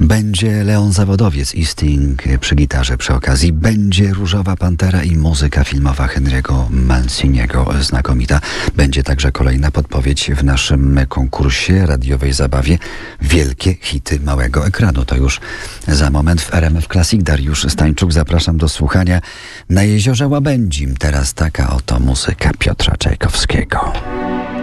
Będzie Leon Zawodowiec i Sting przy gitarze przy okazji. Będzie Różowa Pantera i muzyka filmowa Henry'ego Manciniego znakomita. Będzie także kolejna podpowiedź w naszym konkursie radiowej zabawie Wielkie hity małego ekranu. To już za moment w RMF Classic. Dariusz Stańczuk, zapraszam do słuchania Na jeziorze Łabędzim. Teraz taka oto muzyka Piotra Czajkowskiego.